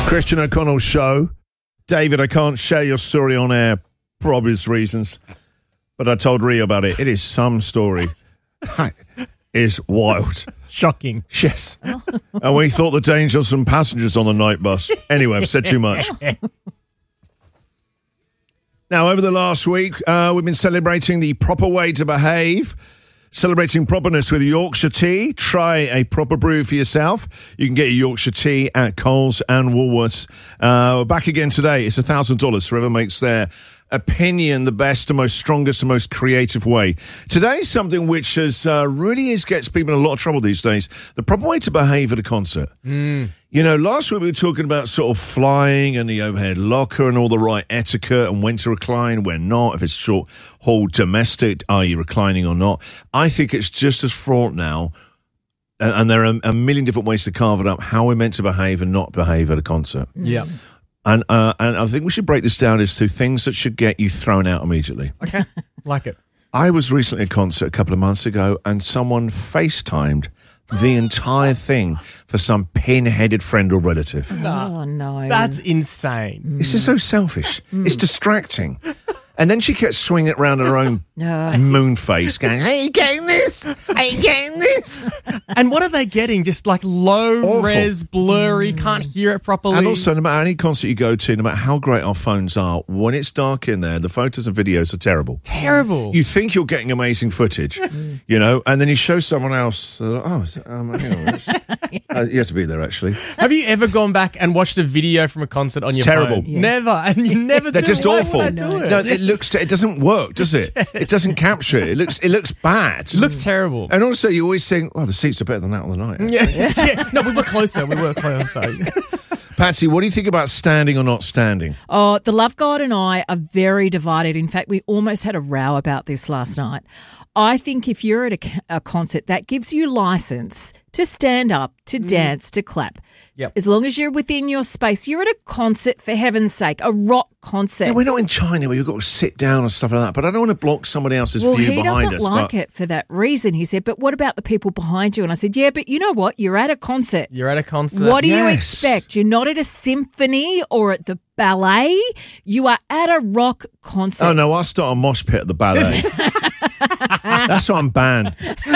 Christian O'Connell's show. David, I can't share your story on air for obvious reasons, but I told Rio about it. It is some story. It is wild. Shocking. Yes. And we thought the danger of some passengers on the night bus. Anyway, I've said too much. Now, over the last week, we've been celebrating the proper way to behave. Celebrating properness with Yorkshire tea. Try a proper brew for yourself. You can get your Yorkshire tea at Coles and Woolworths. We're back again today. It's $1,000 for whoever makes their opinion the best and most strongest and most creative way. Today's something which really gets people in a lot of trouble these days. The proper way to behave at a concert. You know, last week we were talking about sort of flying and the overhead locker and all the right etiquette and when to recline, when not, if it's short haul domestic, are you reclining or not? I think it's just as fraught now, and there are a million different ways to carve it up, how we're meant to behave and not behave at a concert. Yeah. And I think we should break this down as to things that should get you thrown out immediately. Okay. Like it. I was recently at a concert a couple of months ago and someone FaceTimed the entire thing for some pin-headed friend or relative. Oh, no. That's insane. This is so selfish. It's distracting. And then she kept swinging it around her own moon face, going, "Are you getting this? Are you getting this?" And what are they getting? Just like low res, blurry, can't hear it properly. And also, no matter any concert you go to, no matter how great our phones are, when it's dark in there, the photos and videos are terrible. Terrible. You think you're getting amazing footage, you know, and then you show someone else, hang on, you have to be there, actually. Have you ever gone back and watched a video from a concert on your terrible. phone? Never. And you never They're do. just Why awful. would I do it? No, it doesn't work, does it? It doesn't capture it. It looks bad. It looks terrible. And also, you always think, "Oh, the seats are better than that on the night." Yeah. No, we were closer. Patsy, what do you think about standing or not standing? Oh, the Love God and I are very divided. In fact, we almost had a row about this last night. I think if you're at a concert, that gives you license to stand up, to dance, to clap. Yep. As long as you're within your space. You're at a concert, for heaven's sake, a rock concert. Yeah, we're not in China where you've got to sit down and stuff like that, but I don't want to block somebody else's view behind us. Well, he doesn't like it for that reason. He said, but what about the people behind you? And I said, yeah, but you know what? You're at a concert. You're at a concert. What do you expect? You're not at a symphony or at the ballet. You are at a rock concert. Oh, no, I'll start a mosh pit at the ballet. That's why I'm banned.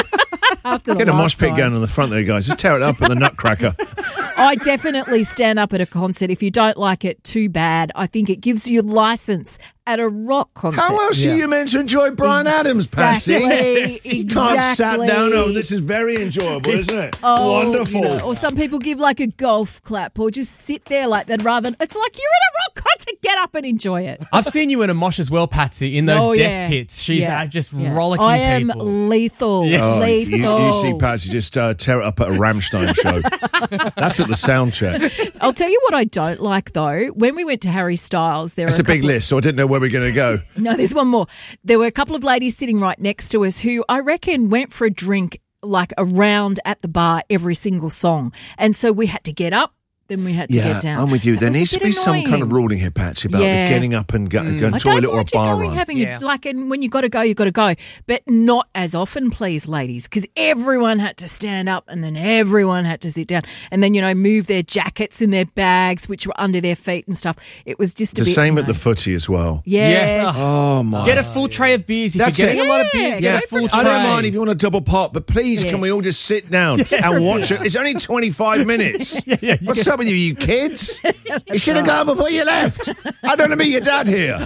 Get a mosh pit going on the front there, guys. Just tear it up at the Nutcracker. I definitely stand up at a concert. If you don't like it, too bad. I think it gives you license at a rock concert. How else are you meant to enjoy Bryan Adams, Patsy? Exactly. You can't sat down. Oh, this is very enjoyable, isn't it? Oh, wonderful. You know, or some people give like a golf clap or just sit there like that rather than, it's like you're at a rock concert, get up and enjoy it. I've seen you in a mosh as well, Patsy, in those death pits. She's just rollicking I am people. lethal. Yeah. Oh, lethal. you see Patsy just tear it up at a Rammstein show. That's at the sound check. I'll tell you what I don't like though. When we went to Harry Styles, That's a big list, so I didn't know where we're going to go. No, there's one more. There were a couple of ladies sitting right next to us who I reckon went for a drink like around at the bar every single song. And so we had to get up. Then we had to get down. I'm with you. There That was needs a to bit be some kind of annoying. ruling here, Patsy, about the getting up and going to I toilet don't or a mind you bar going, run. having and when you got to go, you got to go, but not as often, please, ladies, because everyone had to stand up and then everyone had to sit down and then move their jackets in their bags, which were under their feet and stuff. It was just a The bit. same at the footy as well. Yes. Oh my! Get a full tray of beers. If That's you're getting it. a lot of beers, get a full tray. I don't mind if you want a double pot, but please, can we all just sit down and watch it? It's only 25 minutes. What's up with you kids? You should have gone before you left. I don't want to meet your dad here.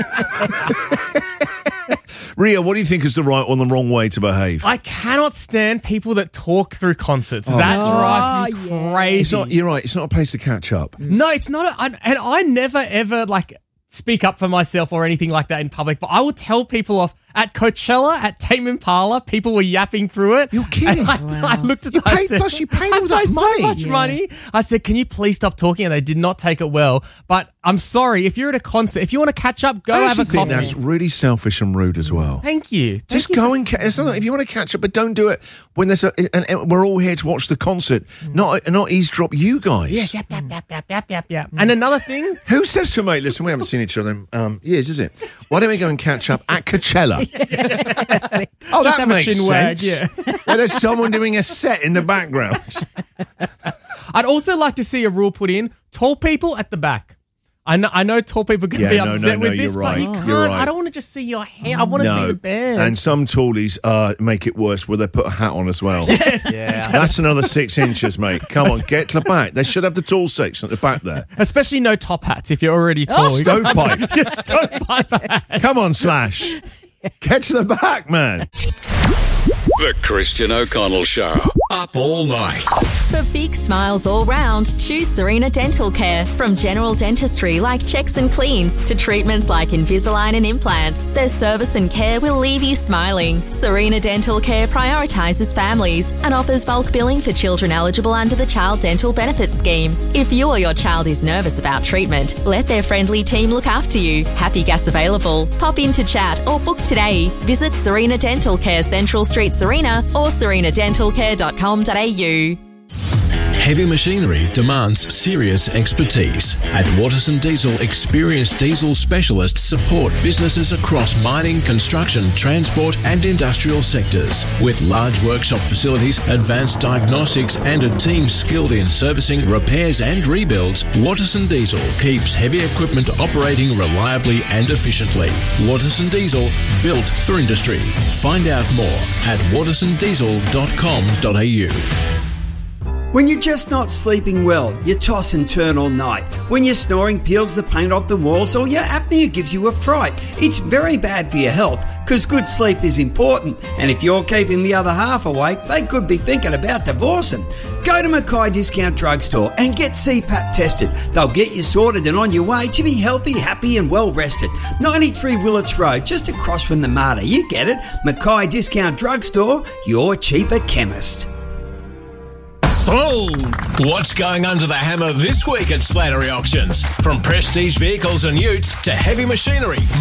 Ria, what do you think is the right or the wrong way to behave? I cannot stand people that talk through concerts. That drives me crazy. You're right. It's not a place to catch up. No, it's not. And I never, ever, speak up for myself or anything like that in public, but I will tell people off. At Coachella, at Tame Impala, people were yapping through it. You're kidding. I looked at them. I said, plus you paid all I that paid money. so much money. I said, can you please stop talking? And they did not take it well. But I'm sorry. If you're at a concert, if you want to catch up, go have a think coffee. that's really selfish and rude as well. Thank you. Just go and it's not, if you want to catch up, but don't do it when there's and we're all here to watch the concert, not eavesdrop you guys. Yes, yap. And another thing, Who says to a mate, listen, we haven't seen each other in years, is it? Why don't we go and catch up at Coachella? Oh, Just that have a makes chin wag, sense. Where there's someone doing a set in the background. I'd also like to see a rule put in. Tall people at the back. I know tall people can be upset with this, you're but you right. can't. You're right. I don't want to just see your hair. I want to see the band. And some tallies make it worse where they put a hat on as well. Yes. Yeah. That's another 6 inches, mate. Come on, get to the back. They should have the tall section at the back there. Especially no top hats if you're already tall. Stovepipe. Your stovepipe hat. Come on, Slash. Get to the back, man. The Christian O'Connell Show. Up all night. For big smiles all round, choose Serena Dental Care. From general dentistry like checks and cleans to treatments like Invisalign and implants, their service and care will leave you smiling. Serena Dental Care prioritises families and offers bulk billing for children eligible under the Child Dental Benefits Scheme. If you or your child is nervous about treatment, let their friendly team look after you. Happy gas available. Pop in to chat or book today. Visit Serena Dental Care, Central Street, Serena, or serenadentalcare.com.au. Heavy machinery demands serious expertise. At Watterson Diesel, experienced diesel specialists support businesses across mining, construction, transport and industrial sectors. With large workshop facilities, advanced diagnostics and a team skilled in servicing, repairs and rebuilds, Watterson Diesel keeps heavy equipment operating reliably and efficiently. Watterson Diesel, built for industry. Find out more at wattersondiesel.com.au. When you're just not sleeping well, you toss and turn all night. When your snoring peels the paint off the walls or your apnea gives you a fright, it's very bad for your health because good sleep is important. And if you're keeping the other half awake, they could be thinking about divorcing. Go to Mackay Discount Drugstore and get CPAP tested. They'll get you sorted and on your way to be healthy, happy and well rested. 93 Willits Road, just across from the Mater. You get it. Mackay Discount Drugstore, your cheaper chemist. Sold! What's going under the hammer this week at Slattery Auctions? From prestige vehicles and utes to heavy machinery,